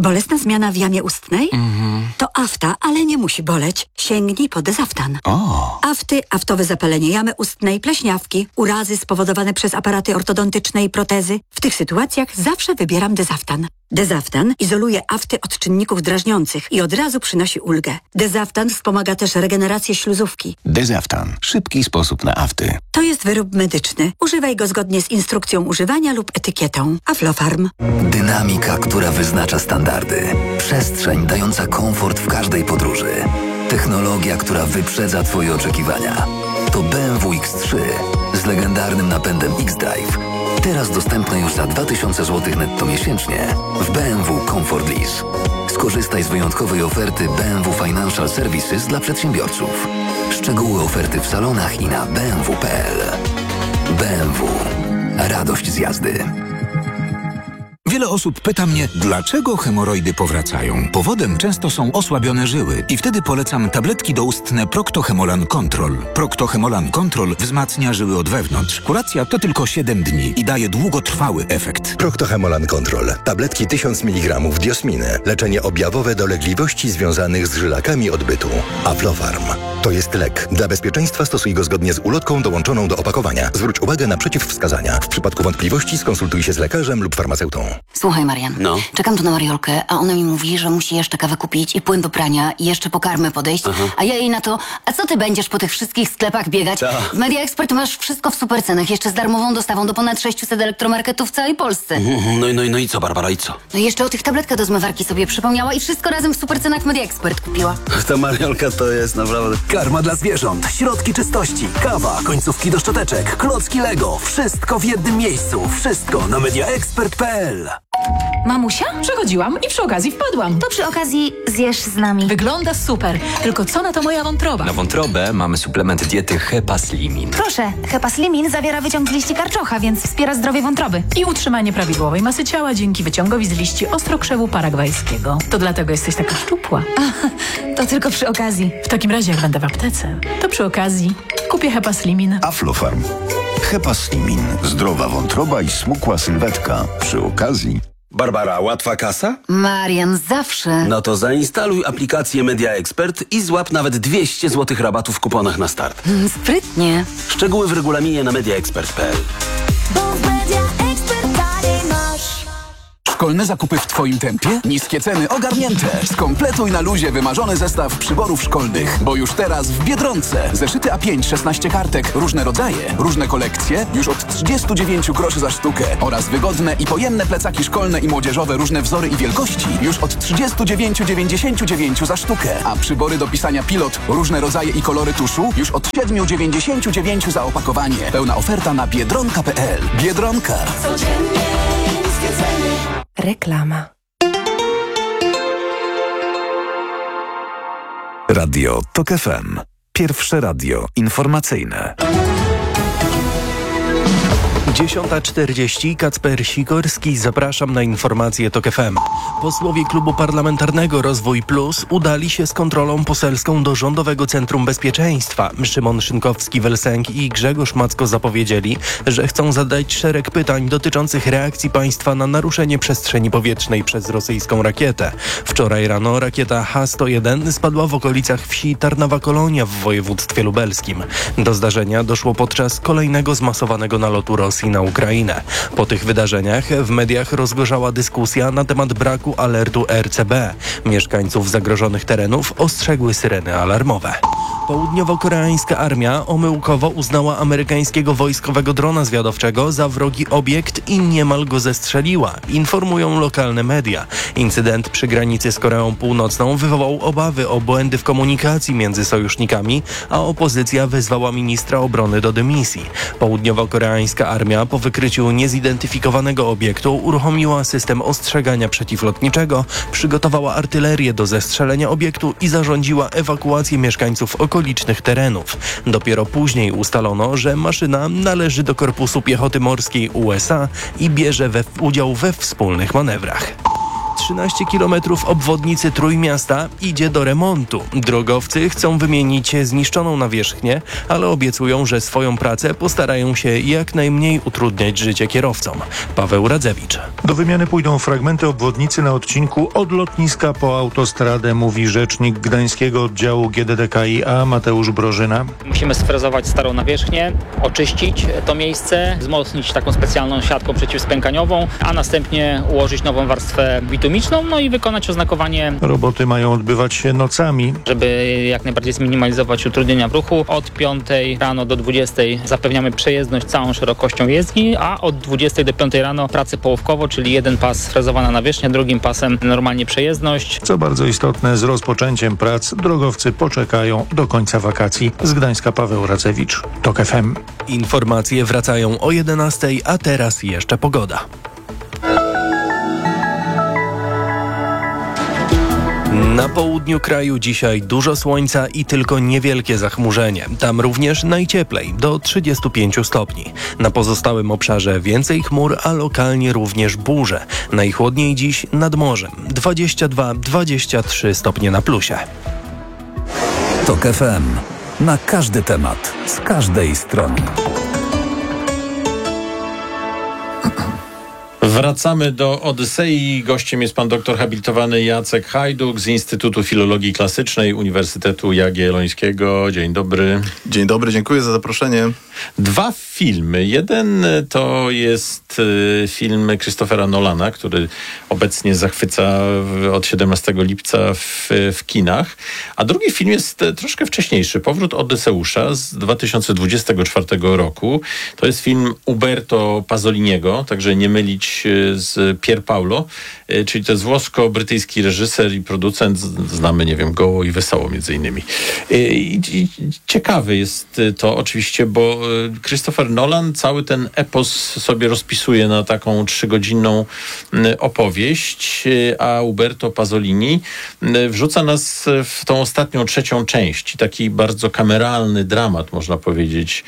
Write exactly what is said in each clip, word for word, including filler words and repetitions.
Bolesna zmiana w jamie ustnej? Mhm. To afta, ale nie musi boleć. Sięgnij po Dezaftan. O. Afty, aftowe zapalenie jamy ustnej, pleśniawki, urazy spowodowane przez aparaty ortodontyczne i protezy. W tych sytuacjach zawsze wybieram Dezaftan. Dezaftan izoluje afty od czynników drażniących i od razu przynosi ulgę. Dezaftan wspomaga też regenerację śluzówki. Dezaftan. Szybki sposób na afty. To jest wyrób medyczny. Używaj go zgodnie z instrukcją używania lub etykietą. Aflofarm. Dynamika, która wyznacza standardy. Przestrzeń dająca komfort w każdej podróży. Technologia, która wyprzedza Twoje oczekiwania. To B M W X trzy z legendarnym napędem X-Drive. Teraz dostępne już za dwa tysiące złotych netto miesięcznie w B M W Comfort Lease. Skorzystaj z wyjątkowej oferty B M W Financial Services dla przedsiębiorców. Szczegóły oferty w salonach i na b m w kropka p l. B M W. Radość z jazdy. Wiele osób pyta mnie, dlaczego hemoroidy powracają. Powodem często są osłabione żyły i wtedy polecam tabletki doustne Procto-Hemolan Control. Procto-Hemolan Control wzmacnia żyły od wewnątrz. Kuracja to tylko siedem dni i daje długotrwały efekt. Procto-Hemolan Control. Tabletki tysiąc miligramów diosminy. Leczenie objawowe dolegliwości związanych z żylakami odbytu. Aflofarm. To jest lek. Dla bezpieczeństwa stosuj go zgodnie z ulotką dołączoną do opakowania. Zwróć uwagę na przeciwwskazania. W przypadku wątpliwości skonsultuj się z lekarzem lub farmaceutą. Słuchaj, Marian, no. Czekam tu na Mariolkę, a ona mi mówi, że musi jeszcze kawę kupić i płyn do prania i jeszcze po karmę podejść, Aha. a ja jej na to, a co ty będziesz po tych wszystkich sklepach biegać? Ta. W Media Expert masz wszystko w supercenach, jeszcze z darmową dostawą do ponad sześciuset elektromarketów w całej Polsce. No i, no, i, no i co, Barbara, i co? No i jeszcze o tych tabletkach do zmywarki sobie przypomniała i wszystko razem w supercenach w Media Expert kupiła. Ta Mariolka to jest naprawdę... Karma dla zwierząt, środki czystości, kawa, końcówki do szczoteczek, klocki Lego. Wszystko w jednym miejscu. Wszystko na media expert kropka p l. Mamusia? Przechodziłam i przy okazji wpadłam. To przy okazji zjesz z nami. Wygląda super, tylko co na to moja wątroba? Na wątrobę mamy suplement diety Hepaslimin. Proszę, Hepaslimin zawiera wyciąg z liści karczocha, więc wspiera zdrowie wątroby. I utrzymanie prawidłowej masy ciała dzięki wyciągowi z liści ostrokrzewu paragwajskiego. To dlatego jesteś taka szczupła. A, to tylko przy okazji. W takim razie jak będę w aptece, to przy okazji kupię Hepaslimin. Aflofarm. Hepaslimin. Zdrowa wątroba i smukła sylwetka. Przy okazji... Barbara, łatwa kasa? Marian, zawsze. No to zainstaluj aplikację Media Expert i złap nawet dwieście złotych rabatu w kuponach na start. Mm, sprytnie. Szczegóły w regulaminie na media expert kropka p l. Szkolne zakupy w Twoim tempie? Niskie ceny ogarnięte. Skompletuj na luzie wymarzony zestaw przyborów szkolnych. Bo już teraz w Biedronce. Zeszyty A pięć, szesnaście kartek, różne rodzaje, różne kolekcje, już od trzydziestu dziewięciu groszy za sztukę. Oraz wygodne i pojemne plecaki szkolne i młodzieżowe, różne wzory i wielkości, już od trzydziestu dziewięciu dziewięćdziesięciu dziewięciu za sztukę. A przybory do pisania pilot, różne rodzaje i kolory tuszu, już od siedmiu dziewięćdziesięciu dziewięciu za opakowanie. Pełna oferta na biedronka kropka p l. Biedronka. Codziennie niskie ceny. Reklama. Radio Tok F M. Pierwsze radio informacyjne. dziesiąta czterdzieści. Kacper Sikorski. Zapraszam na informacje Tok F M. Posłowie Klubu Parlamentarnego Rozwój Plus udali się z kontrolą poselską do Rządowego Centrum Bezpieczeństwa. Szymon Szynkowski-Welsenk i Grzegorz Macko zapowiedzieli, że chcą zadać szereg pytań dotyczących reakcji państwa na naruszenie przestrzeni powietrznej przez rosyjską rakietę. Wczoraj rano rakieta H sto jeden spadła w okolicach wsi Tarnowa Kolonia w województwie lubelskim. Do zdarzenia doszło podczas kolejnego zmasowanego nalotu Rosji na Ukrainę. Po tych wydarzeniach w mediach rozgorzała dyskusja na temat braku alertu R C B. Mieszkańców zagrożonych terenów ostrzegły syreny alarmowe. Południowo-koreańska armia omyłkowo uznała amerykańskiego wojskowego drona zwiadowczego za wrogi obiekt i niemal go zestrzeliła, informują lokalne media. Incydent przy granicy z Koreą Północną wywołał obawy o błędy w komunikacji między sojusznikami, a opozycja wezwała ministra obrony do dymisji. Południowo-koreańska armia po wykryciu niezidentyfikowanego obiektu uruchomiła system ostrzegania przeciwlotniczego, przygotowała artylerię do zestrzelenia obiektu i zarządziła ewakuację mieszkańców okolicznych terenów. Dopiero później ustalono, że maszyna należy do Korpusu Piechoty Morskiej U S A i bierze we, udział we wspólnych manewrach. trzynaście kilometrów obwodnicy Trójmiasta idzie do remontu. Drogowcy chcą wymienić zniszczoną nawierzchnię, ale obiecują, że swoją pracę postarają się jak najmniej utrudniać życie kierowcom. Paweł Radzewicz. Do wymiany pójdą fragmenty obwodnicy na odcinku od lotniska po autostradę, mówi rzecznik gdańskiego oddziału G D D K i A Mateusz Brożyna. Musimy sfrezować starą nawierzchnię, oczyścić to miejsce, wzmocnić taką specjalną siatką przeciwspękaniową, a następnie ułożyć nową warstwę bitumiczną, no i wykonać oznakowanie. Roboty mają odbywać się nocami. Żeby jak najbardziej zminimalizować utrudnienia w ruchu, od piątej rano do dwudziestej zapewniamy przejezdność całą szerokością jezdni, a od dwudziestej do piątej rano pracę połówkowo, czyli jeden pas sfrezowana nawierzchnia, drugim pasem normalnie przejezdność. Co bardzo istotne, z rozpoczęciem prac drogowcy poczekają do końca wakacji. Z Gdańska Paweł Radzewicz, TOK F M. Informacje wracają o jedenastej, a teraz jeszcze pogoda. Na południu kraju dzisiaj dużo słońca i tylko niewielkie zachmurzenie. Tam również najcieplej, do trzydziestu pięciu stopni. Na pozostałym obszarze więcej chmur, a lokalnie również burze. Najchłodniej dziś nad morzem, dwadzieścia dwa do dwudziestu trzech stopnie na plusie. TOK F M. Na każdy temat, z każdej strony. Wracamy do Odysei. Gościem jest pan doktor habilitowany Jacek Hajduk z Instytutu Filologii Klasycznej Uniwersytetu Jagiellońskiego. Dzień dobry. Dzień dobry, dziękuję za zaproszenie. Dwa filmy. Jeden to jest film Christophera Nolana, który obecnie zachwyca od siedemnastego lipca w, w kinach. A drugi film jest troszkę wcześniejszy. Powrót Odyseusza z dwa tysiące dwudziestego czwartego roku. To jest film Uberto Pasoliniego, także nie mylić z Pier Paolo, czyli to jest włosko-brytyjski reżyser i producent, znamy, nie wiem, Goło i Wesoło między innymi. I, i, ciekawe jest to oczywiście, bo Christopher Nolan cały ten epos sobie rozpisuje na taką trzygodzinną opowieść, a Uberto Pasolini wrzuca nas w tą ostatnią, trzecią część. Taki bardzo kameralny dramat, można powiedzieć,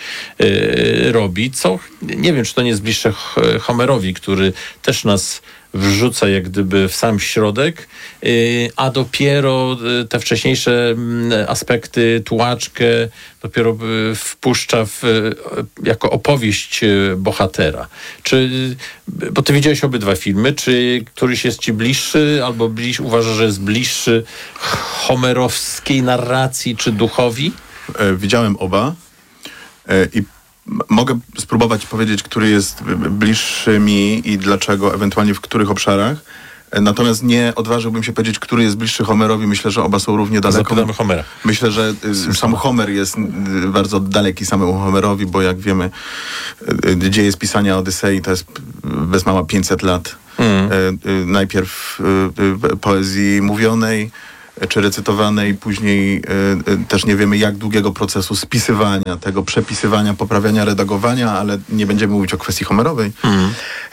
robi, co nie wiem, czy to nie jest bliższe Homerowi, który też nas wrzuca jak gdyby w sam środek, a dopiero te wcześniejsze aspekty, tułaczkę dopiero wpuszcza w, jako opowieść bohatera. Czy, bo ty widziałeś obydwa filmy, czy któryś jest ci bliższy, albo bliż, uważasz, że jest bliższy homerowskiej narracji, czy duchowi? E, widziałem oba e, i mogę spróbować powiedzieć, który jest bliższy mi i dlaczego, ewentualnie w których obszarach. Natomiast nie odważyłbym się powiedzieć, który jest bliższy Homerowi. Myślę, że oba są równie daleko. Zapytamy Homera. Myślę, że sam Homer jest bardzo daleki samemu Homerowi, bo jak wiemy, dzieje spisania Odysei to jest bez mała pięćset lat. Mm. Najpierw poezji mówionej, czy recytowanej, później y, też nie wiemy jak długiego procesu spisywania, tego przepisywania, poprawiania, redagowania, ale nie będziemy mówić o kwestii homerowej. Mm.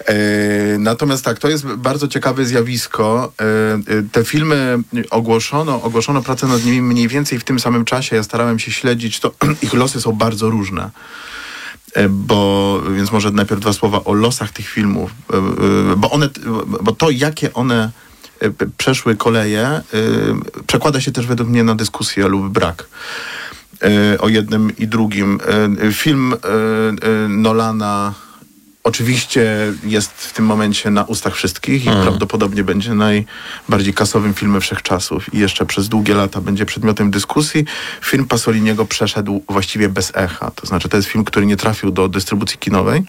Y, natomiast tak, to jest bardzo ciekawe zjawisko. Y, y, te filmy ogłoszono, ogłoszono pracę nad nimi mniej więcej w tym samym czasie. Ja starałem się śledzić, to ich losy są bardzo różne. Bo, więc może najpierw dwa słowa o losach tych filmów, bo one, bo to jakie one przeszły koleje, y, przekłada się też według mnie na dyskusję lub brak y, o jednym i drugim. Y, film y, y, Nolana oczywiście jest w tym momencie na ustach wszystkich i mm. prawdopodobnie będzie najbardziej kasowym filmem wszechczasów i jeszcze przez długie lata będzie przedmiotem dyskusji. Film Pasoliniego przeszedł właściwie bez echa. To znaczy to jest film, który nie trafił do dystrybucji kinowej.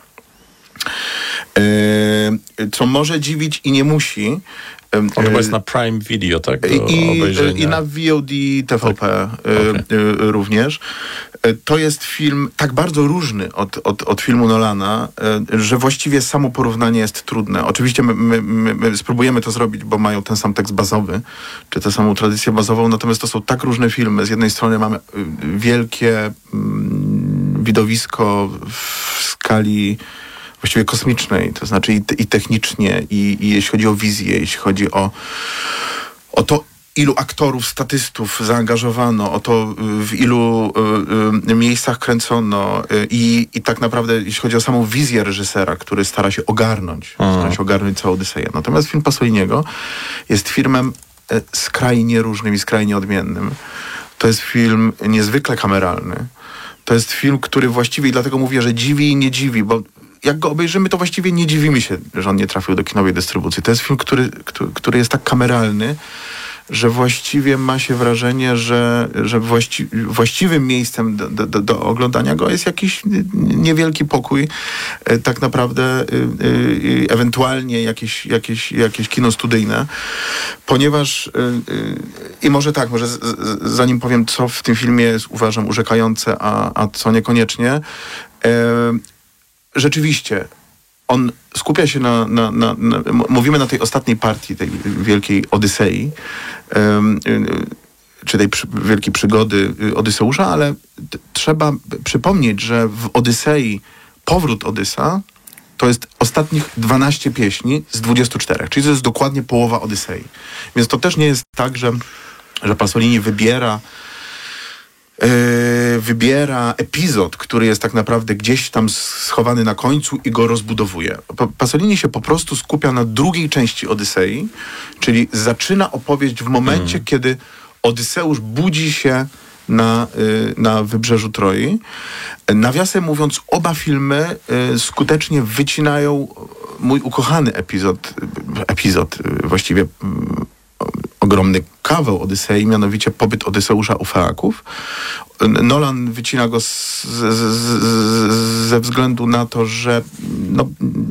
Yy, co może dziwić i nie musi. On chyba jest na Prime Video, tak? Do I, I na V O D T V P tak. okay. również. To jest film tak bardzo różny od, od, od filmu Nolana, że właściwie samo porównanie jest trudne. Oczywiście my, my, my, my spróbujemy to zrobić, bo mają ten sam tekst bazowy, czy tę samą tradycję bazową, natomiast to są tak różne filmy. Z jednej strony mamy wielkie mm, widowisko w skali właściwie kosmicznej, to znaczy i, te, i technicznie, i, i jeśli chodzi o wizję, jeśli chodzi o, o to, ilu aktorów, statystów zaangażowano, o to w ilu y, y, miejscach kręcono y, i, i tak naprawdę jeśli chodzi o samą wizję reżysera, który stara się ogarnąć, Aha. stara się ogarnąć całą Odyseję. Natomiast film Pasoliniego jest filmem y, skrajnie różnym i skrajnie odmiennym. To jest film niezwykle kameralny. To jest film, który właściwie, i dlatego mówię, że dziwi i nie dziwi, bo jak go obejrzymy, to właściwie nie dziwimy się, że on nie trafił do kinowej dystrybucji. To jest film, który, który, który jest tak kameralny, że właściwie ma się wrażenie, że, że właści, właściwym miejscem do, do, do oglądania go jest jakiś niewielki pokój, e, tak naprawdę e, e, ewentualnie jakieś, jakieś, jakieś kino studyjne, ponieważ e, e, i może tak, może z, z, zanim powiem, co w tym filmie jest, uważam, urzekające, a, a co niekoniecznie, e, rzeczywiście on skupia się na, na, na, na... Mówimy na tej ostatniej partii, tej wielkiej Odysei, um, czy tej przy, wielkiej przygody Odyseusza, ale t- trzeba przypomnieć, że w Odysei powrót Odysa to jest ostatnich dwanaście pieśni z dwudziestu czterech, czyli to jest dokładnie połowa Odysei. Więc to też nie jest tak, że, że Pasolini wybiera wybiera epizod, który jest tak naprawdę gdzieś tam schowany na końcu i go rozbudowuje. Pasolini się po prostu skupia na drugiej części Odysei, czyli zaczyna opowieść w momencie, mm. kiedy Odyseusz budzi się na, na wybrzeżu Troi. Nawiasem mówiąc, oba filmy skutecznie wycinają mój ukochany epizod, epizod właściwie ogromny kawał Odysei, mianowicie pobyt Odyseusza u Feaków. Nolan wycina go z, z, z, ze względu na to, że no,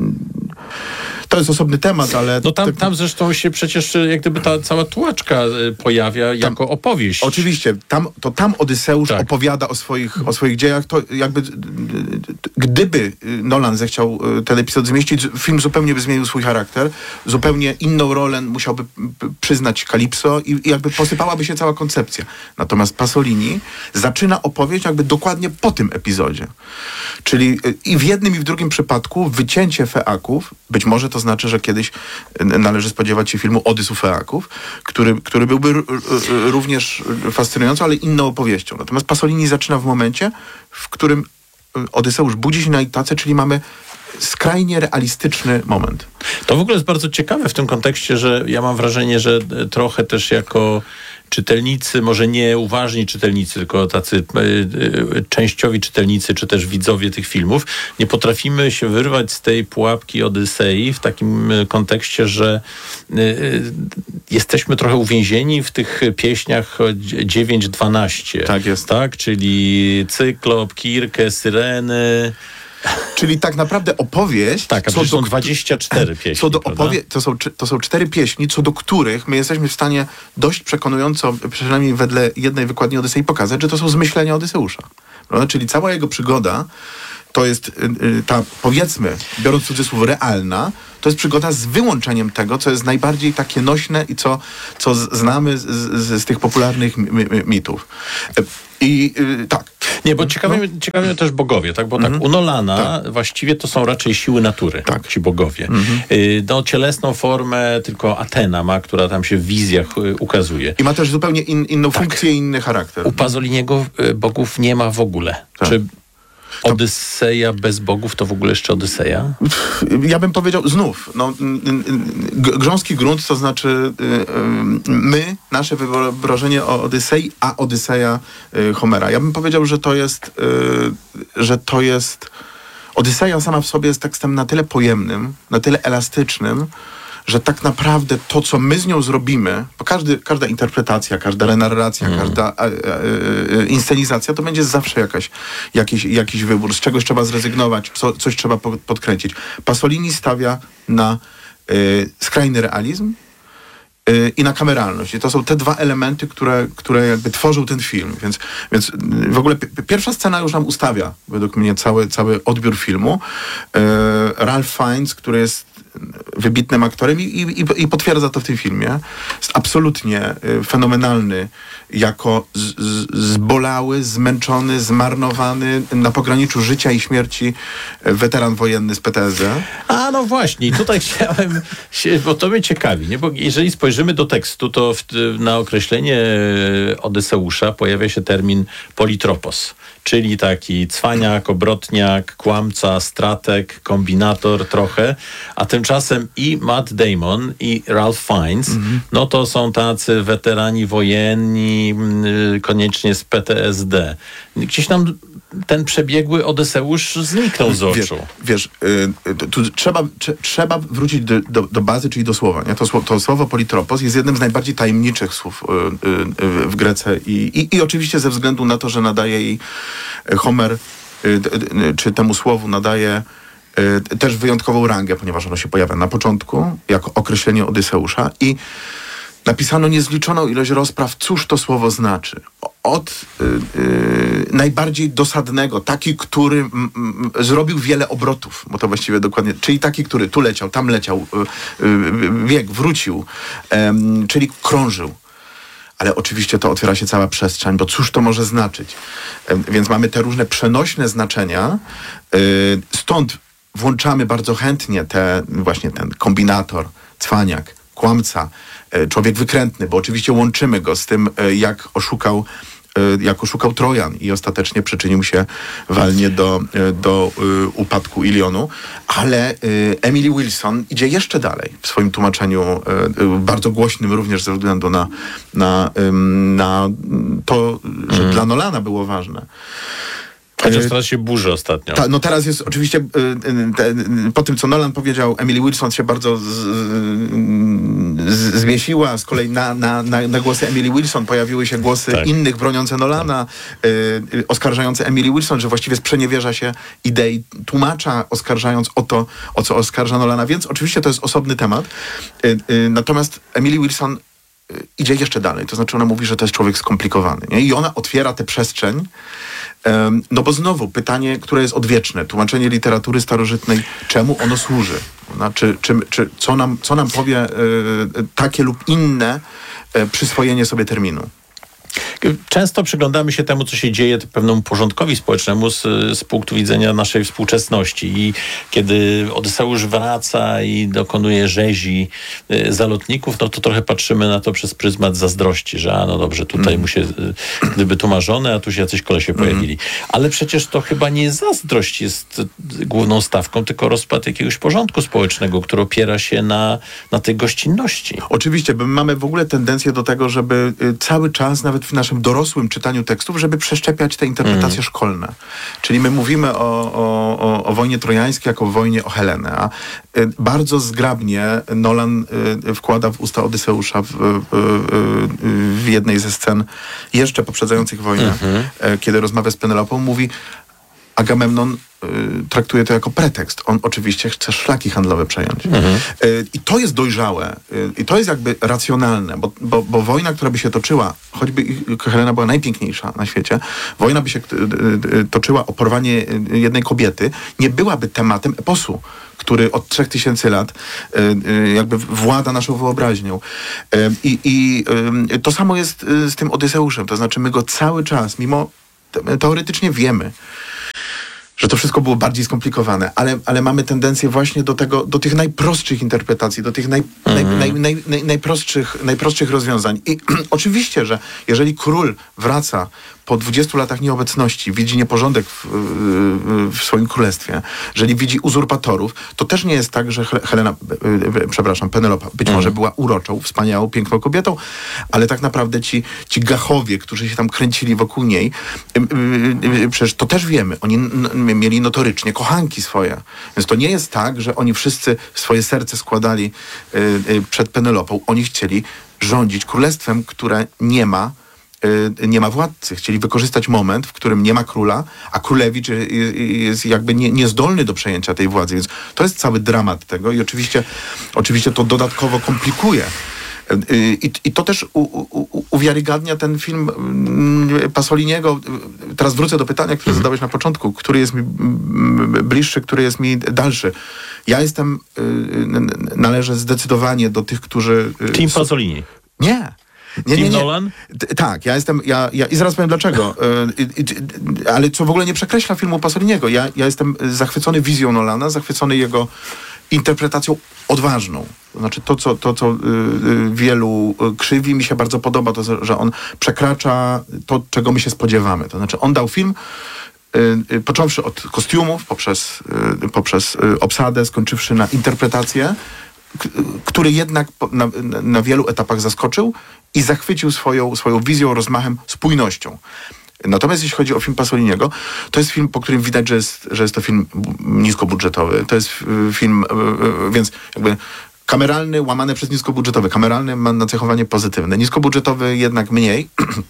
to jest osobny temat, ale... No tam, tam zresztą się przecież jak gdyby ta cała tułaczka pojawia tam, jako opowieść. Oczywiście. Tam, to tam Odyseusz tak. opowiada o swoich, o swoich dziejach. To jakby gdyby Nolan zechciał ten epizod zmieścić, film zupełnie by zmienił swój charakter. Zupełnie inną rolę musiałby przyznać Kalipso i, i jakby posypałaby się cała koncepcja. Natomiast Pasolini zaczyna opowieść jakby dokładnie po tym epizodzie. Czyli i w jednym i w drugim przypadku wycięcie Feaków, być może to znaczy, że kiedyś należy spodziewać się filmu Odys u Feaków, który, który byłby r- r- również fascynujący, ale inną opowieścią. Natomiast Pasolini zaczyna w momencie, w którym Odyseusz budzi się na Itace, czyli mamy skrajnie realistyczny moment. To w ogóle jest bardzo ciekawe w tym kontekście, że ja mam wrażenie, że trochę też jako czytelnicy, może nie uważni czytelnicy, tylko tacy y, y, częściowi czytelnicy, czy też widzowie tych filmów, nie potrafimy się wyrwać z tej pułapki Odysei w takim kontekście, że y, y, jesteśmy trochę uwięzieni w tych pieśniach dziewięć dwanaście. Tak jest. Tak? Czyli Cyklop, Kirkę, Syreny... Czyli tak naprawdę opowieść... Tak, a co do są dwadzieścia cztery pieśni, co do opowie- to, są, to są cztery pieśni, co do których my jesteśmy w stanie dość przekonująco, przynajmniej wedle jednej wykładni Odysei, pokazać, że to są zmyślenia Odyseusza. Prawda? Czyli cała jego przygoda to jest yy, ta, powiedzmy, biorąc cudzysłów, realna, to jest przygoda z wyłączeniem tego, co jest najbardziej takie nośne i co, co z, znamy z, z, z tych popularnych mi, mi, mitów. I yy, tak. Nie, bo ciekawi, no. ciekawi mnie też bogowie, tak? Bo mm-hmm. tak u Nolana tak. właściwie to są raczej siły natury, tak. ci bogowie. Mm-hmm. Y, no, cielesną formę tylko Atena ma, która tam się w wizjach y, ukazuje. I ma też zupełnie in, inną tak. funkcję i inny charakter. U Pasoliniego y, bogów nie ma w ogóle. Tak. Czy Odyseja bez bogów to w ogóle jeszcze Odyseja? Ja bym powiedział znów, no, grząski grunt, to znaczy my, nasze wyobrażenie o Odysei, a Odyseja Homera. Ja bym powiedział, że to jest, że to jest Odyseja sama w sobie jest tekstem na tyle pojemnym, na tyle elastycznym, że tak naprawdę to, co my z nią zrobimy, bo każdy, każda interpretacja, każda renarracja, mm. każda e, e, inscenizacja, to będzie zawsze jakaś, jakiś, jakiś wybór. Z czegoś trzeba zrezygnować, co, coś trzeba po, podkręcić. Pasolini stawia na e, skrajny realizm e, i na kameralność. I to są te dwa elementy, które, które jakby tworzą ten film. Więc, więc w ogóle p- pierwsza scena już nam ustawia, według mnie, cały, cały odbiór filmu. E, Ralph Fiennes, który jest wybitnym aktorem i, i, i potwierdza to w tym filmie. Jest absolutnie fenomenalny jako z, z, zbolały, zmęczony, zmarnowany, na pograniczu życia i śmierci weteran wojenny z P T S D. A no właśnie, i tutaj chciałem się, bo to mnie ciekawi, nie? Bo jeżeli spojrzymy do tekstu, to w, na określenie Odyseusza pojawia się termin politropos, czyli taki cwaniak, obrotniak, kłamca, strateg, kombinator trochę, a tymczasem i Matt Damon i Ralph Fiennes, mm-hmm. no to są tacy weterani wojenni, koniecznie z P T S D. Gdzieś nam ten przebiegły Odyseusz zniknął z oczu. Wiesz, wiesz y, tu, tu trzeba, trze, trzeba wrócić do, do, do bazy, czyli do słowa. Nie? To, słowo, to słowo politropos jest jednym z najbardziej tajemniczych słów y, y, w Grece i, i, i oczywiście ze względu na to, że nadaje jej Homer, y, y, czy temu słowu nadaje y, też wyjątkową rangę, ponieważ ono się pojawia na początku jako określenie Odyseusza i napisano niezliczoną ilość rozpraw, cóż to słowo znaczy. Od y, y, najbardziej dosadnego, taki, który m, m, zrobił wiele obrotów, bo to właściwie dokładnie, czyli taki, który tu leciał, tam leciał, y, y, biegł, wrócił, y, czyli krążył. Ale oczywiście to otwiera się cała przestrzeń, bo cóż to może znaczyć? Y, więc mamy te różne przenośne znaczenia, y, stąd włączamy bardzo chętnie te, właśnie ten kombinator, cwaniak, kłamca, człowiek wykrętny, bo oczywiście łączymy go z tym, jak oszukał, jak oszukał Trojan i ostatecznie przyczynił się walnie do, do upadku Ilionu. Ale Emily Wilson idzie jeszcze dalej w swoim tłumaczeniu, bardzo głośnym również ze względu na, na, na to, że mm. dla Nolana było ważne. Chociaż teraz się burzy ostatnio. Ta, no teraz jest oczywiście, y, y, te, y, po tym co Nolan powiedział, Emily Wilson się bardzo z, z, zwiesiła. Z kolei na, na, na, na głosy Emily Wilson pojawiły się głosy tak. innych broniące Nolana, tak. y, y, oskarżające Emily Wilson, że właściwie sprzeniewierza się idei tłumacza, oskarżając o to, o co oskarża Nolana. Więc oczywiście to jest osobny temat. Y, y, natomiast Emily Wilson y, idzie jeszcze dalej. To znaczy ona mówi, że to jest człowiek skomplikowany. Nie? I ona otwiera tę przestrzeń. No bo znowu pytanie, które jest odwieczne, tłumaczenie literatury starożytnej, czemu ono służy? Znaczy, czy, czy, co, nam, co nam powie y, takie lub inne y, przyswojenie sobie terminu? Często przyglądamy się temu, co się dzieje pewnemu porządkowi społecznemu z, z punktu widzenia naszej współczesności. I kiedy Odyseusz wraca i dokonuje rzezi y, zalotników, no to trochę patrzymy na to przez pryzmat zazdrości, że a no dobrze, tutaj mm. mu się y, gdyby tu marzone, a tu się jacyś kolesie mm. pojawili. Ale przecież to chyba nie zazdrość jest główną stawką, tylko rozpad jakiegoś porządku społecznego, który opiera się na, na tej gościnności. Oczywiście, bo mamy w ogóle tendencję do tego, żeby y, cały czas, nawet w naszym dorosłym czytaniu tekstów, żeby przeszczepiać te interpretacje mm. szkolne. Czyli my mówimy o, o, o, o wojnie trojańskiej jako o wojnie o Helenę, a y, bardzo zgrabnie Nolan y, wkłada w usta Odyseusza w, y, y, w jednej ze scen jeszcze poprzedzających wojnę, mm-hmm. y, kiedy rozmawia z Penelopą, mówi Agamemnon y, traktuje to jako pretekst. On oczywiście chce szlaki handlowe przejąć. Mhm. Y, I to jest dojrzałe. Y, I to jest jakby racjonalne, bo, bo, bo wojna, która by się toczyła, choćby Helena była najpiękniejsza na świecie, wojna by się y, y, toczyła o porwanie jednej kobiety, nie byłaby tematem eposu, który od trzech tysięcy lat y, y, jakby włada naszą wyobraźnią. Y, I y, to samo jest y, z tym Odyseuszem. To znaczy my go cały czas, mimo te, teoretycznie wiemy, że to wszystko było bardziej skomplikowane, ale, ale mamy tendencję właśnie do tego, do tych najprostszych interpretacji, do tych naj, mm. naj, naj, naj, naj, najprostszych, najprostszych rozwiązań. I oczywiście, że jeżeli król wraca po dwudziestu latach nieobecności, widzi nieporządek w, w, w swoim królestwie, jeżeli widzi uzurpatorów, to też nie jest tak, że Helena, przepraszam, Penelopa być mm. może była uroczą, wspaniałą, piękną kobietą, ale tak naprawdę ci, ci gachowie, którzy się tam kręcili wokół niej, przecież to też wiemy, oni mieli notorycznie kochanki swoje. Więc to nie jest tak, że oni wszyscy swoje serce składali przed Penelopą. Oni chcieli rządzić królestwem, które nie ma nie ma władcy. Chcieli wykorzystać moment, w którym nie ma króla, a królewicz jest jakby nie, niezdolny do przejęcia tej władzy. Więc to jest cały dramat tego i oczywiście, oczywiście to dodatkowo komplikuje I, i to też u, u, uwiarygadnia ten film Pasoliniego. Teraz wrócę do pytania, które mhm. zadałeś na początku. Który jest mi bliższy, który jest mi dalszy. Ja jestem, należę zdecydowanie do tych, którzy... Team Pasolini. Nie. Nie, Tim nie, nie. Nolan? T- tak, ja jestem, ja, ja, i zaraz powiem dlaczego, y, y, y, ale co w ogóle nie przekreśla filmu Pasoliniego. Ja, ja jestem zachwycony wizją Nolana, zachwycony jego interpretacją odważną. To znaczy to, co, to, co y, y, wielu krzywi, mi się bardzo podoba, to, że on przekracza to, czego my się spodziewamy. To znaczy on dał film, y, y, począwszy od kostiumów, poprzez, y, poprzez y, obsadę, skończywszy na interpretację, który jednak na, na wielu etapach zaskoczył i zachwycił swoją, swoją wizją, rozmachem, spójnością. Natomiast jeśli chodzi o film Pasoliniego, to jest film, po którym widać, że jest, że jest to film niskobudżetowy. To jest film, więc jakby kameralny łamane przez niskobudżetowy. Kameralny ma nacechowanie pozytywne. Niskobudżetowy jednak mniej.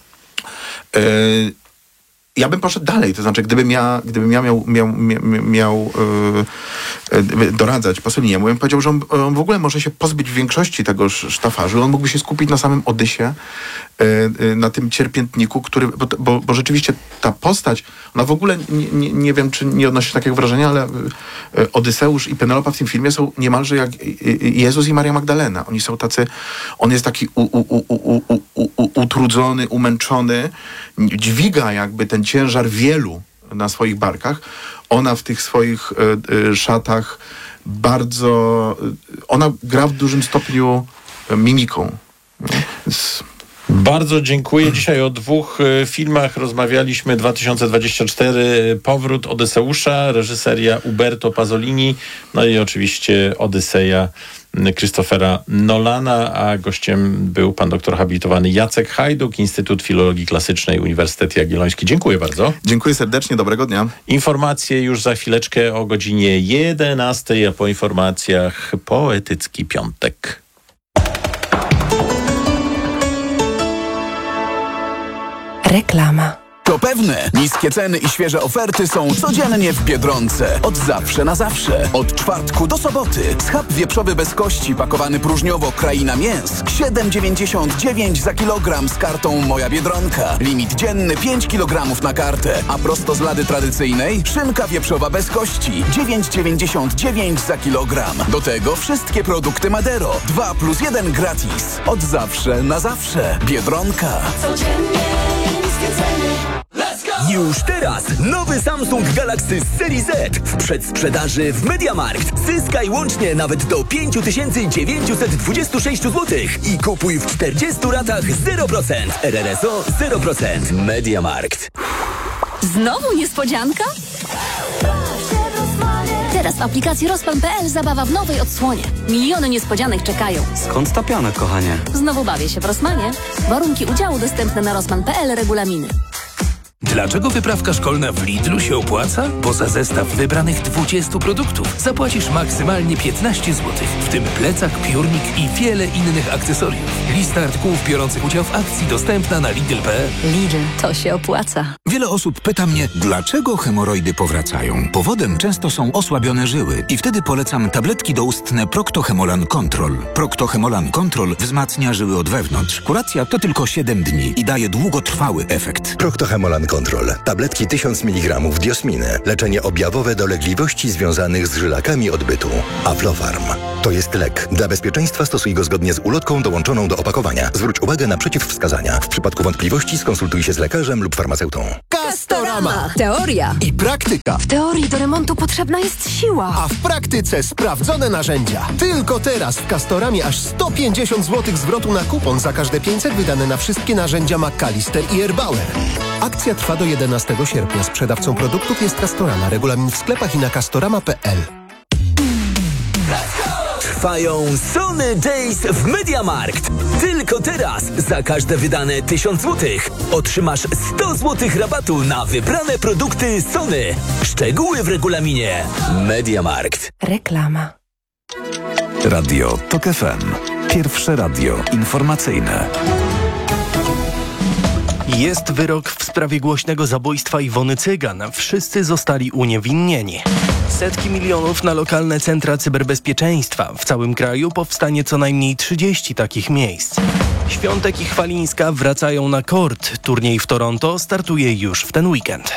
Ja bym poszedł dalej, to znaczy gdybym ja, gdybym ja miał, miał, miał, miał yy, doradzać Pasoliniemu, bym powiedział, że on, on w ogóle może się pozbyć w większości tego sztafażu. On mógłby się skupić na samym Odysie, yy, yy, na tym cierpiętniku, który, bo, bo, bo rzeczywiście ta postać, ona w ogóle, nie, nie, nie wiem, czy nie odnosi takiego wrażenia, ale yy, Odyseusz i Penelopa w tym filmie są niemalże jak Jezus i Maria Magdalena. Oni są tacy, on jest taki u, u, u, u, u, u, utrudzony, umęczony, dźwiga jakby ten ciężar wielu na swoich barkach. Ona w tych swoich y, y, szatach bardzo... Y, ona gra w dużym stopniu mimiką. Więc... Bardzo dziękuję. Dzisiaj o dwóch y, filmach rozmawialiśmy. dwa tysiące dwudziesty czwarty Powrót Odyseusza, reżyseria Uberto Pasolini, no i oczywiście Odyseja Christophera Nolana, a gościem był pan doktor habilitowany Jacek Hajduk, Instytut Filologii Klasycznej, Uniwersytet Jagielloński. Dziękuję bardzo. Dziękuję serdecznie, dobrego dnia. Informacje już za chwileczkę o godzinie jedenastej, a po informacjach Poetycki Piątek. Reklama. To pewne, niskie ceny i świeże oferty są codziennie w Biedronce. Od zawsze na zawsze. Od czwartku do soboty. Schab wieprzowy bez kości pakowany próżniowo Kraina Mięs. siedem dziewięćdziesiąt dziewięć za kilogram z kartą Moja Biedronka. Limit dzienny pięć kilogramów na kartę. A prosto z lady tradycyjnej szynka wieprzowa bez kości. dziewięć dziewięćdziesiąt dziewięć za kilogram. Do tego wszystkie produkty Madero. dwa plus jeden gratis. Od zawsze na zawsze. Biedronka. Codziennie niskie ceny. Już teraz nowy Samsung Galaxy z serii Z w przedsprzedaży w MediaMarkt. Zyskaj łącznie nawet do pięć tysięcy dziewięćset dwadzieścia sześć złotych i kupuj w czterdziestu ratach zero procent. R R S O zero procent. MediaMarkt. Znowu niespodzianka? Teraz w aplikacji Rozpan kropka p l zabawa w nowej odsłonie. Miliony niespodzianek czekają. Skąd ta piana, kochanie? Znowu bawię się w Rossmanie. Warunki udziału dostępne na Rossman kropka p l, regulaminy. Dlaczego wyprawka szkolna w Lidlu się opłaca? Bo za zestaw wybranych dwudziestu produktów zapłacisz maksymalnie piętnaście złotych, w tym plecak, piórnik i wiele innych akcesoriów. Lista artykułów biorących udział w akcji dostępna na lidl kropka p l. Lidl, to się opłaca. Wiele osób pyta mnie, dlaczego hemoroidy powracają. Powodem często są osłabione żyły i wtedy polecam tabletki doustne Procto-Hemolan Control. Procto-Hemolan Control wzmacnia żyły od wewnątrz. Kuracja to tylko siedem dni i daje długotrwały efekt. Procto-Hemolan Control. Tabletki tysiąc miligramów diosminy. Leczenie objawowe dolegliwości związanych z żylakami odbytu. Aflofarm. To jest lek. Dla bezpieczeństwa stosuj go zgodnie z ulotką dołączoną do opakowania. Zwróć uwagę na przeciwwskazania. W przypadku wątpliwości skonsultuj się z lekarzem lub farmaceutą. Castorama. Teoria I praktyka. W teorii do remontu potrzebna jest siła. A w praktyce sprawdzone narzędzia. Tylko teraz w Castoramie aż sto pięćdziesiąt złotych zwrotu na kupon za każde pięćset wydane na wszystkie narzędzia McAllister i Erbauer. Akcja trwa do jedenastego sierpnia. Sprzedawcą produktów jest Castorama. Regulamin w sklepach i na castorama kropka p l. Trwają Sony Days w MediaMarkt. Tylko teraz za każde wydane tysiąc złotych otrzymasz sto złotych rabatu na wybrane produkty Sony. Szczegóły w regulaminie. MediaMarkt. Reklama. Radio TOK F M. Pierwsze radio informacyjne. Jest wyrok w sprawie głośnego zabójstwa Iwony Cygan. Wszyscy zostali uniewinnieni. Setki milionów na lokalne centra cyberbezpieczeństwa. W całym kraju powstanie co najmniej trzydzieści takich miejsc. Świątek i Chwalińska wracają na kort. Turniej w Toronto startuje już w ten weekend.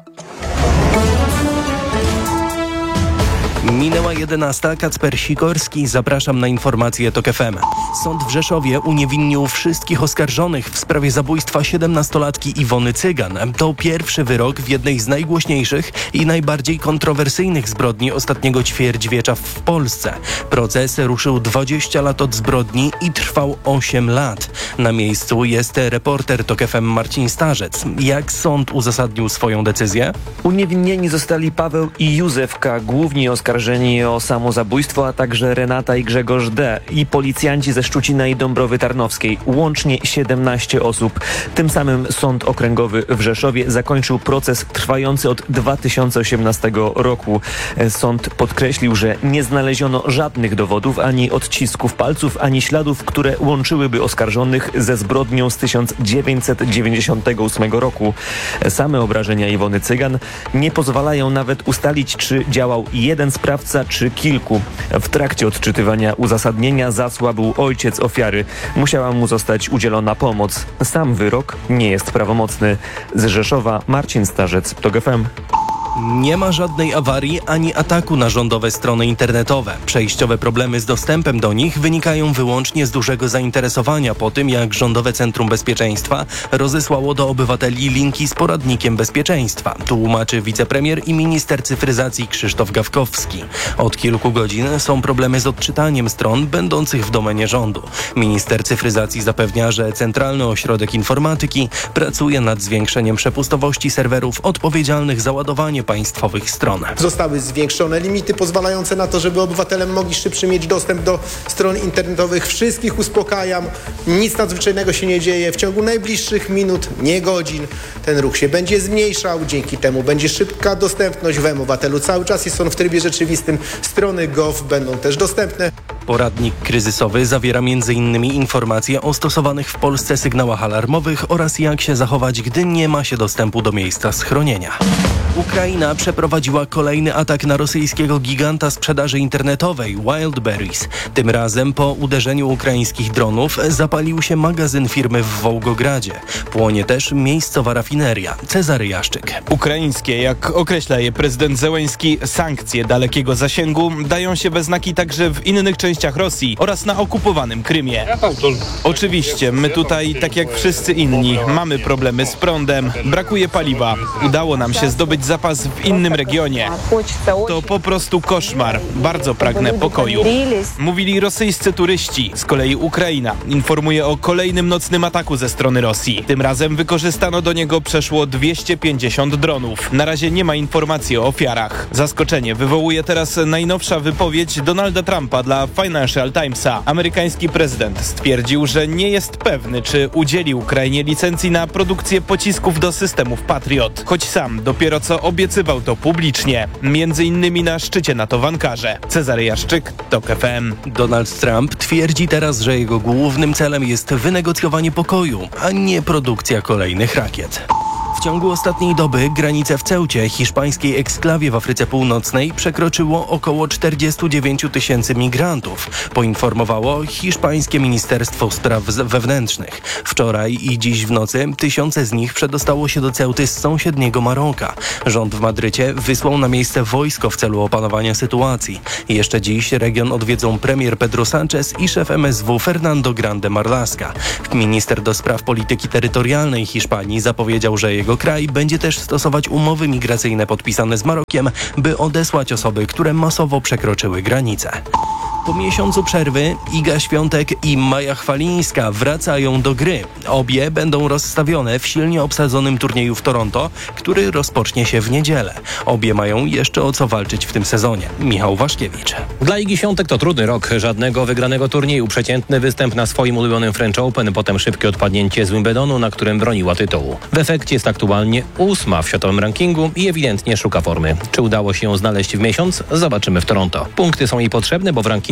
Minęła jedenasta. Kacper Sikorski. Zapraszam na informacje TOK F M. Sąd w Rzeszowie uniewinnił wszystkich oskarżonych w sprawie zabójstwa siedemnastolatki Iwony Cygan. To pierwszy wyrok w jednej z najgłośniejszych i najbardziej kontrowersyjnych zbrodni ostatniego ćwierćwiecza w Polsce. Proces ruszył dwadzieścia lat od zbrodni i trwał osiem lat. Na miejscu jest reporter TOK F M Marcin Starzec. Jak sąd uzasadnił swoją decyzję? Uniewinnieni zostali Paweł i Józef K., główni oskarżeni o samozabójstwo, a także Renata i Grzegorz D. i policjanci ze Szczucina i Dąbrowy Tarnowskiej. Łącznie siedemnaście osób. Tym samym Sąd Okręgowy w Rzeszowie zakończył proces trwający od dwa tysiące osiemnastego roku. Sąd podkreślił, że nie znaleziono żadnych dowodów, ani odcisków palców, ani śladów, które łączyłyby oskarżonych ze zbrodnią z tysiąc dziewięćset dziewięćdziesiątego ósmego roku. Same obrażenia Iwony Cygan nie pozwalają nawet ustalić, czy działał jeden sprawca, czy kilku. W trakcie odczytywania uzasadnienia zasłabł ojciec ofiary. Musiała mu zostać udzielona pomoc. Sam wyrok nie jest prawomocny. Z Rzeszowa Marcin Starzec, TOK F M. Nie ma żadnej awarii ani ataku na rządowe strony internetowe. Przejściowe problemy z dostępem do nich wynikają wyłącznie z dużego zainteresowania po tym, jak Rządowe Centrum Bezpieczeństwa rozesłało do obywateli linki z poradnikiem bezpieczeństwa. Tłumaczy wicepremier i minister cyfryzacji Krzysztof Gawkowski. Od kilku godzin są problemy z odczytaniem stron będących w domenie rządu. Minister cyfryzacji zapewnia, że Centralny Ośrodek Informatyki pracuje nad zwiększeniem przepustowości serwerów odpowiedzialnych za ładowanie państwowych stron. Zostały zwiększone limity pozwalające na to, żeby obywatele mogli szybciej mieć dostęp do stron internetowych. Wszystkich uspokajam, nic nadzwyczajnego się nie dzieje. W ciągu najbliższych minut, nie godzin, ten ruch się będzie zmniejszał. Dzięki temu będzie szybka dostępność w mObywatelu. Cały czas jest on w trybie rzeczywistym. Strony gov będą też dostępne. Poradnik kryzysowy zawiera między innymi informacje o stosowanych w Polsce sygnałach alarmowych oraz jak się zachować, gdy nie ma się dostępu do miejsca schronienia. Ukraina przeprowadziła kolejny atak na rosyjskiego giganta sprzedaży internetowej Wildberries. Tym razem po uderzeniu ukraińskich dronów zapalił się magazyn firmy w Wołgogradzie. Płonie też miejscowa rafineria. Cezary Jaszczyk. Ukraińskie, jak określa je prezydent Zełenski, sankcje dalekiego zasięgu dają się we znaki także w innych częściach Rosji oraz na okupowanym Krymie. Oczywiście, my tutaj, tak jak wszyscy inni, mamy problemy z prądem, brakuje paliwa. Udało nam się zdobyć zapas w innym regionie. To po prostu koszmar. Bardzo pragnę pokoju. Mówili rosyjscy turyści. Z kolei Ukraina informuje o kolejnym nocnym ataku ze strony Rosji. Tym razem wykorzystano do niego przeszło dwieście pięćdziesiąt dronów. Na razie nie ma informacji o ofiarach. Zaskoczenie wywołuje teraz najnowsza wypowiedź Donalda Trumpa dla Financial Timesa. Amerykański prezydent stwierdził, że nie jest pewny, czy udzieli Ukrainie licencji na produkcję pocisków do systemów Patriot. Choć sam dopiero co obiecywał to publicznie, między innymi na szczycie NATO w Ankarze. Cezary Jaszczyk, TOK F M. Donald Trump twierdzi teraz, że jego głównym celem jest wynegocjowanie pokoju, a nie produkcja kolejnych rakiet. W ciągu ostatniej doby granice w Ceucie, hiszpańskiej eksklawie w Afryce Północnej, przekroczyło około czterdzieści dziewięć tysięcy migrantów, poinformowało hiszpańskie Ministerstwo Spraw Wewnętrznych. Wczoraj i dziś w nocy tysiące z nich przedostało się do Ceuty z sąsiedniego Maroka. Rząd w Madrycie wysłał na miejsce wojsko w celu opanowania sytuacji. Jeszcze dziś region odwiedzą premier Pedro Sánchez i szef M S W Fernando Grande Marlaska. Minister do spraw polityki terytorialnej Hiszpanii zapowiedział, że jego kraj będzie też stosować umowy migracyjne podpisane z Marokiem, by odesłać osoby, które masowo przekroczyły granice. Po miesiącu przerwy Iga Świątek i Maja Chwalińska wracają do gry. Obie będą rozstawione w silnie obsadzonym turnieju w Toronto, który rozpocznie się w niedzielę. Obie mają jeszcze o co walczyć w tym sezonie. Michał Waszkiewicz. Dla Igi Świątek to trudny rok. Żadnego wygranego turnieju. Przeciętny występ na swoim ulubionym French Open, potem szybkie odpadnięcie z Wimbledonu, na którym broniła tytułu. W efekcie jest aktualnie ósma w światowym rankingu i ewidentnie szuka formy. Czy udało się ją znaleźć w miesiąc? Zobaczymy w Toronto. Punkty są jej potrzebne, bo w rankingu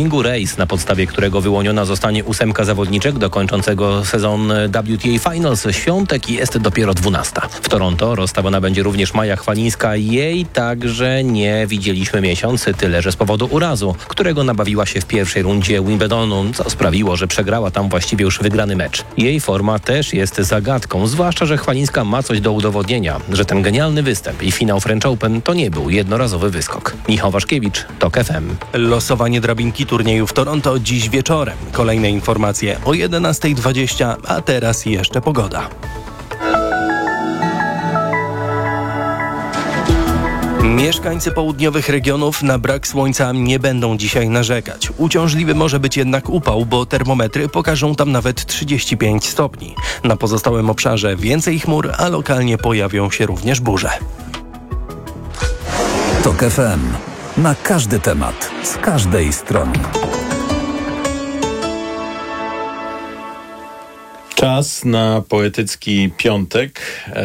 rankingu race, na podstawie którego wyłoniona zostanie ósemka zawodniczek dokończącego sezon W T A Finals. Świątek jest dopiero dwunasta. W Toronto rozstawiona będzie również Maja Chwalińska. Jej także nie widzieliśmy miesiąc, tyle że z powodu urazu, którego nabawiła się w pierwszej rundzie Wimbledonu, co sprawiło, że przegrała tam właściwie już wygrany mecz. Jej forma też jest zagadką, zwłaszcza, że Chwalińska ma coś do udowodnienia, że ten genialny występ i finał French Open to nie był jednorazowy wyskok. Michał Waszkiewicz, TOK F M. Losowanie drabinki turnieju w Toronto dziś wieczorem. Kolejne informacje o jedenasta dwadzieścia, a teraz jeszcze pogoda. Mieszkańcy południowych regionów na brak słońca nie będą dzisiaj narzekać. Uciążliwy może być jednak upał, bo termometry pokażą tam nawet trzydzieści pięć stopni. Na pozostałym obszarze więcej chmur, a lokalnie pojawią się również burze. TOK F M. Na każdy temat, z każdej strony. Czas na poetycki piątek,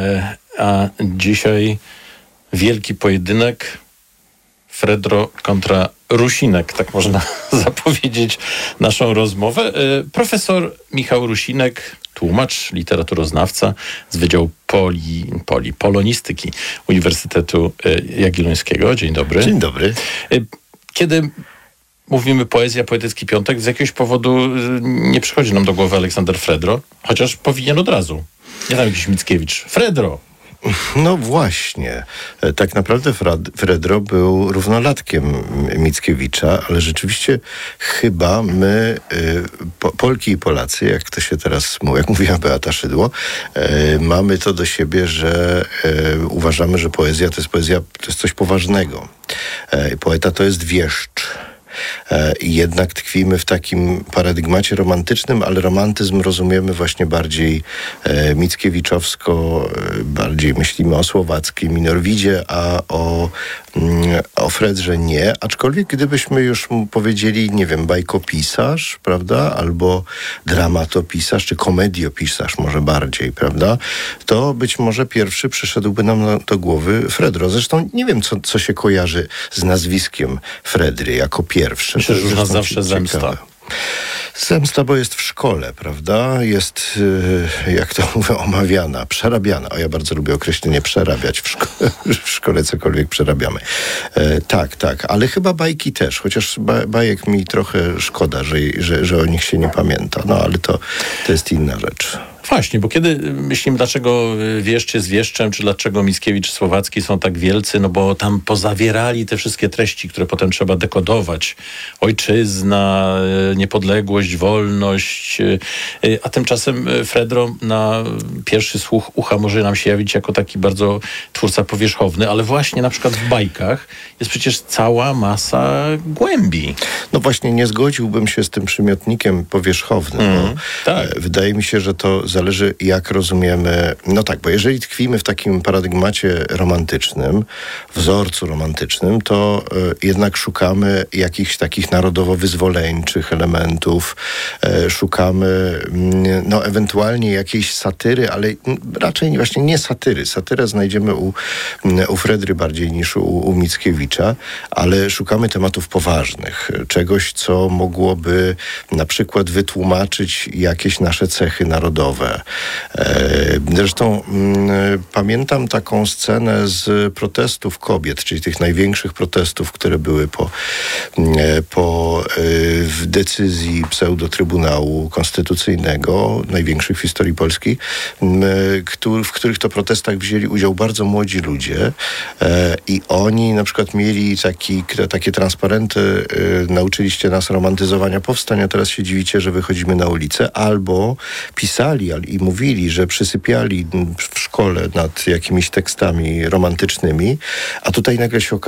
a dzisiaj wielki pojedynek Fredro kontra Rusinek, tak można zapowiedzieć naszą rozmowę. Profesor Michał Rusinek, tłumacz, literaturoznawca z Wydziału Poli, Poli, Polonistyki Uniwersytetu Jagiellońskiego. Dzień dobry. Dzień dobry. Kiedy mówimy poezja, poetycki piątek, z jakiegoś powodu nie przychodzi nam do głowy Aleksander Fredro, chociaż powinien od razu. Nie tam jakiś Mickiewicz. Fredro! No właśnie. Tak naprawdę Fredro był równolatkiem Mickiewicza, ale rzeczywiście chyba my, po, Polki i Polacy, jak to się teraz mówi, jak mówiła Beata Szydło, mamy to do siebie, że uważamy, że poezja to jest poezja, to jest coś poważnego. Poeta to jest wieszcz. I jednak tkwimy w takim paradygmacie romantycznym, ale romantyzm rozumiemy właśnie bardziej e, mickiewiczowsko, e, bardziej myślimy o Słowackim i Norwidzie, a o, mm, o Fredrze nie. Aczkolwiek gdybyśmy już mu powiedzieli, nie wiem, bajkopisarz, prawda, albo dramatopisarz, czy komediopisarz może bardziej, prawda, to być może pierwszy przyszedłby nam na, do głowy Fredro. Zresztą nie wiem, co, co się kojarzy z nazwiskiem Fredry jako pierwszy. Myślę, że już nas zawsze zemsta. Zemsta, bo jest w szkole, prawda? Jest, yy, jak to mówię, omawiana, przerabiana. A ja bardzo lubię określenie przerabiać w szkole, w szkole cokolwiek przerabiamy. E, tak, tak, ale chyba bajki też, chociaż ba- bajek mi trochę szkoda, że, że, że o nich się nie pamięta. No, ale to, to jest inna rzecz. Właśnie, bo kiedy myślimy, dlaczego Wieszczy z Wieszczem, czy dlaczego Mickiewicz, Słowacki są tak wielcy, no bo tam pozawierali te wszystkie treści, które potem trzeba dekodować. Ojczyzna, niepodległość, wolność, a tymczasem Fredro na pierwszy słuch ucha może nam się jawić jako taki bardzo twórca powierzchowny, ale właśnie na przykład w bajkach jest przecież cała masa głębi. No właśnie, nie zgodziłbym się z tym przymiotnikiem powierzchownym, mm, bo tak. Wydaje mi się, że to zależy, jak rozumiemy. No tak, bo jeżeli tkwimy w takim paradygmacie romantycznym, wzorcu romantycznym, to y, jednak szukamy jakichś takich narodowo-wyzwoleńczych elementów, y, szukamy y, no ewentualnie jakiejś satyry, ale y, raczej właśnie nie satyry. Satyrę znajdziemy u, y, u Fredry bardziej niż u, u Mickiewicza, ale szukamy tematów poważnych. Czegoś, co mogłoby na przykład wytłumaczyć jakieś nasze cechy narodowe. Zresztą mm, pamiętam taką scenę z protestów kobiet, czyli tych największych protestów, które były po, po w decyzji pseudo-Trybunału Konstytucyjnego, największych w historii Polski, w których to protestach wzięli udział bardzo młodzi ludzie i oni na przykład mieli taki, takie transparenty, nauczyliście nas romantyzowania powstań, a teraz się dziwicie, że wychodzimy na ulicę, albo pisali i mówili, że przysypiali w szkole nad jakimiś tekstami romantycznymi, a tutaj nagle się okazało,